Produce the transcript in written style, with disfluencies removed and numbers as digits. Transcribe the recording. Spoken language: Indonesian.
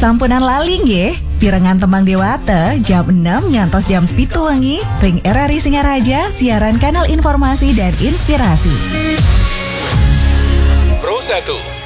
Sampunan laling ye, pirengan Temang Dewata, jam 6 ngantos jam 7 wengi, ring RRI Singaraja, siaran kanal informasi dan inspirasi. Pro 1